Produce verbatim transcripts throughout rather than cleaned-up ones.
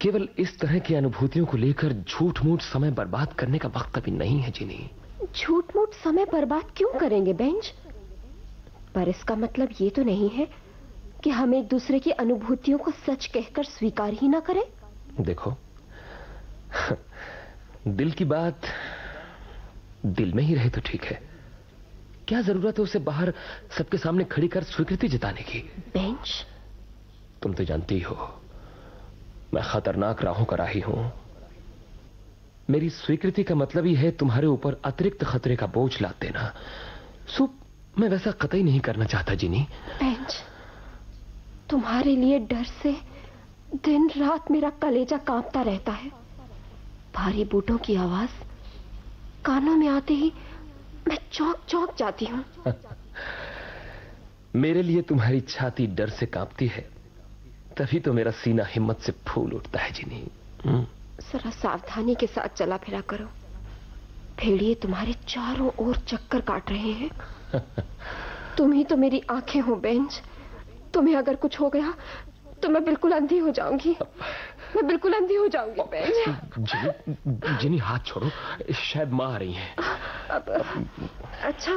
केवल इस तरह की अनुभूतियों को लेकर झूठ मूठ समय बर्बाद करने का वक्त अभी नहीं है जिनी। झूठ मूठ समय बर्बाद क्यों करेंगे बेंच? पर इसका मतलब ये तो नहीं है कि हम एक दूसरे की अनुभूतियों को सच कहकर स्वीकार ही ना करें। देखो, दिल की बात दिल में ही रहे तो ठीक है। क्या जरूरत है उसे बाहर सबके सामने खड़ी कर स्वीकृति जताने की? बेंच, तुम तो जानती हो मैं खतरनाक राहों का राही हूं। मेरी स्वीकृति का मतलब ही है तुम्हारे ऊपर अतिरिक्त खतरे का बोझ लाद देना। सो मैं वैसा कतई नहीं करना चाहता जिनी। बेंच, तुम्हारे लिए डर से दिन रात मेरा कलेजा कांपता रहता है। भारी बूटों की आवाज कानों में आते ही मैं चौंक चौंक जाती हूं। मेरे लिए तुम्हारी छाती डर से कांपती है, तभी तो मेरा सीना हिम्मत से फूल उठता है जिनी। जरा सावधानी के साथ चला फिरा करो। भेड़िए तुम्हारे चारों ओर चक्कर काट रहे हैं। तुम ही तो मेरी आंखें हो बेंच। तुम्हें अगर कुछ हो गया तो मैं बिल्कुल अंधी हो जाऊंगी। मैं बिल्कुल अंधी हो जाऊंगी बेंच। जिनी, जिनी हाथ छोड़ो, शायद मां आ रही हैं। अब, अच्छा,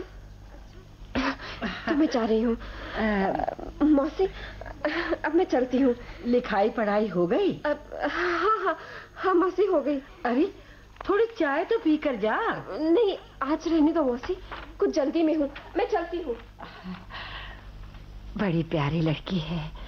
तो मैं जा रही हूँ। मौसी, अब मैं चलती हूँ। लिखाई पढ़ाई हो गई? अब हाँ हाँ हाँ मौसी, हो गई। अरे थोड़ी चाय तो पी कर जा। नहीं, आज रहने दो मौसी, कुछ जल्दी में हूँ, मैं चलती हूँ। बड़ी प्यारी लड़की है।